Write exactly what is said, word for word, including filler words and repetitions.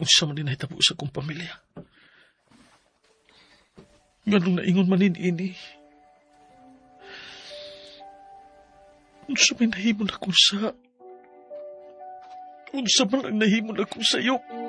unsa man din nahitabo sa kong pamilya. Nganong naingon manin ini. Unsa may nahimon ako sa... Unsa man ang nahimon ako sa iyo.